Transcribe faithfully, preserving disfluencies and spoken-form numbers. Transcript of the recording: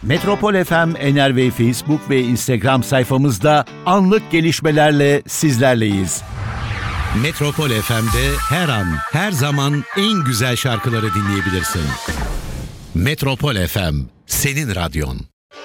Metropol F M Enerve Facebook ve Instagram sayfamızda anlık gelişmelerle sizlerleyiz. Metropol F M'de her an, her zaman en güzel şarkıları dinleyebilirsin. Metropol F M, senin radyon.